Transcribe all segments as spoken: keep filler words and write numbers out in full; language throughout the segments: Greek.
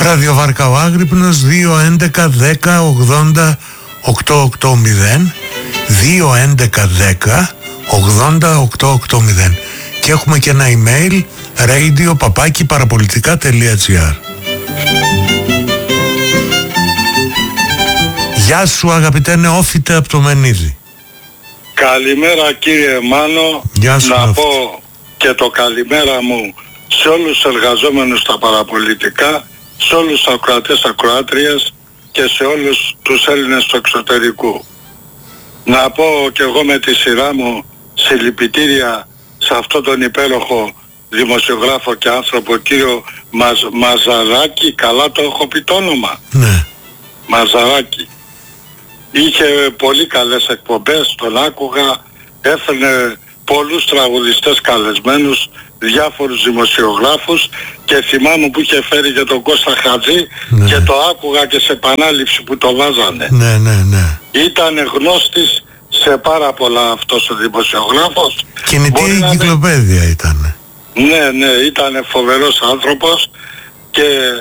Ραδιοβάρκα ο Άγρυπνος δύο έντεκα δέκα ογδόντα οκτακόσια ογδόντα, δύο έντεκα δέκα ογδόντα οκτακόσια ογδόντα, και έχουμε και ένα email radio παπάκι παραπολιτικά τελεία gr. Γεια σου αγαπητέ νεόφιτε από το Μενίδη. Καλημέρα κύριε Μάνο. Γεια σου, να νεόφιτε. πω και το καλημέρα μου σε όλους τους εργαζόμενους στα παραπολιτικά, σε όλους τους ακροατές ακροάτριες και σε όλους τους Έλληνες του εξωτερικού. Να πω και εγώ με τη σειρά μου συλληπιτήρια σε αυτόν τον υπέροχο δημοσιογράφο και άνθρωπο κύριο Μαζ, Μαζαράκη, καλά το έχω πει το όνομα. Ναι. Μαζαράκη. Είχε πολύ καλές εκπομπές, τον άκουγα, έφερνε πολλούς τραγουδιστές καλεσμένους, διάφορους δημοσιογράφους, και θυμάμαι που είχε φέρει και τον Κώστα Χατζή, ναι, και το άκουγα και σε επανάληψη που το βάζανε. Ναι, ναι, ναι. Ήταν γνώστης σε πάρα πολλά αυτός ο δημοσιογράφος. Κινητή εγκυκλοπαίδεια είναι... ήταν. Ναι, ναι, ήταν φοβερός άνθρωπος και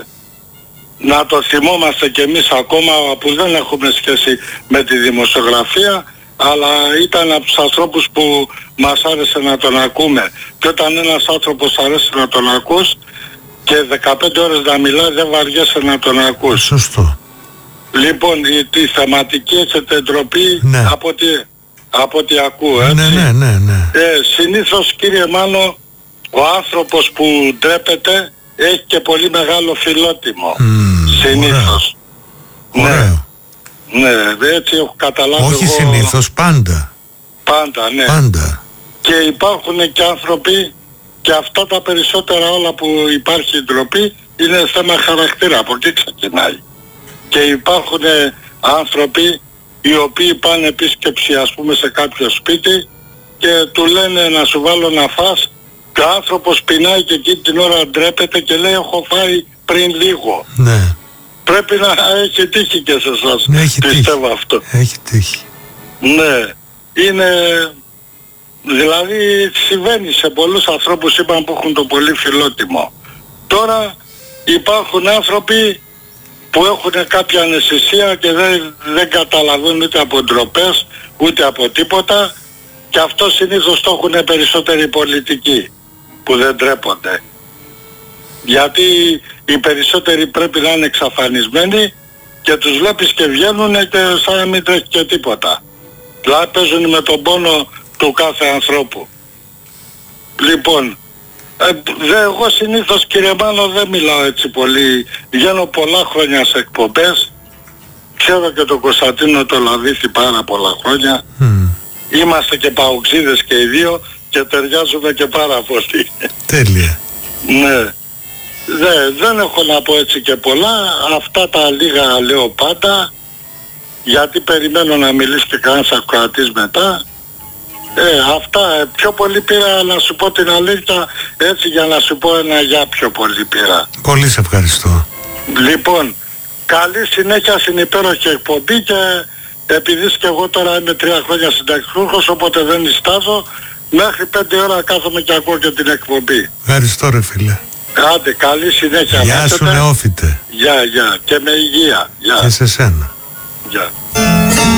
να το θυμόμαστε κι εμείς ακόμα που δεν έχουμε σχέση με τη δημοσιογραφία, αλλά ήταν από τους ανθρώπους που μας άρεσε να τον ακούμε. Και όταν ένας άνθρωπος αρέσει να τον ακούς και δεκαπέντε ώρες να μιλάει, δεν βαριέσαι να τον ακούς. Σωστό. Λοιπόν, η, η θεματική έχετε ντροπή, ναι, από ό,τι, από ό,τι ακούω, έτσι. Ναι, ναι, ναι, ναι. Ε, συνήθως κύριε Μάνο, ο άνθρωπος που ντρέπεται έχει και πολύ μεγάλο φιλότιμο. Mm, συνήθως. Ωραίο. Ναι. Ωραίο. Ναι, έτσι έχω καταλάβει. Όχι εγώ... συνήθως, πάντα. Πάντα, ναι. Πάντα. Και υπάρχουν και άνθρωποι, και αυτά τα περισσότερα όλα που υπάρχει ντροπή είναι θέμα χαρακτήρα, από εκεί ξεκινάει. Και υπάρχουν άνθρωποι οι οποίοι πάνε επίσκεψη, ας πούμε, σε κάποιο σπίτι και του λένε να σου βάλω να φας, και ο άνθρωπος πεινάει και εκείνη την ώρα ντρέπεται και λέει έχω φάει πριν λίγο. Ναι. Πρέπει να έχει τύχει και σε εσάς, ναι, έχει πιστεύω τύχει. αυτό. Έχει τύχει. Ναι, είναι... Δηλαδή συμβαίνει σε πολλούς ανθρώπους, είπαν, που έχουν το πολύ φιλότιμο. Τώρα υπάρχουν άνθρωποι που έχουν κάποια αναισθησία και δεν, δεν καταλαβαίνουν ούτε από ντροπές ούτε από τίποτα, και αυτό συνήθως το έχουν περισσότεροι πολιτικοί που δεν ντρέπονται. Γιατί οι περισσότεροι πρέπει να είναι εξαφανισμένοι και τους βλέπεις και βγαίνουν και σαν να μην τρέχει και τίποτα. Δηλαδή παίζουν με τον πόνο του κάθε ανθρώπου. Λοιπόν, ε, δε, εγώ συνήθως κύριε Μάνο δεν μιλάω έτσι πολύ. Βγαίνω πολλά χρόνια σε εκπομπές. Ξέρω και τον Κωνσταντίνο το Λαδίθη πάρα πολλά χρόνια. Mm. Είμαστε και παοξίδες και οι δύο και ταιριάζουμε και πάρα πολύ. Τέλεια. Ναι. Δε, δεν έχω να πω έτσι και πολλά. Αυτά τα λίγα λέω πάντα, γιατί περιμένω να μιλήσει και κανένας ακροατής μετά. Ε, αυτά, πιο πολύ πήρα, να σου πω την αλήθεια, έτσι, για να σου πω ένα για πιο πολύ πήρα. Πολύ σε ευχαριστώ. Λοιπόν, καλή συνέχεια στην υπέροχη εκπομπή, και επειδή και εγώ τώρα είμαι τρία χρόνια συνταξιούχος, οπότε δεν νηστάζω, μέχρι πέντε ώρα κάθομαι και ακούω και την εκπομπή. Ευχαριστώ ρε φίλε. Άντε, καλή συνέχεια. Γεια σου νεόφιτε. Γεια, γεια. Και με υγεία. Γεια. Και σε σένα. Γεια.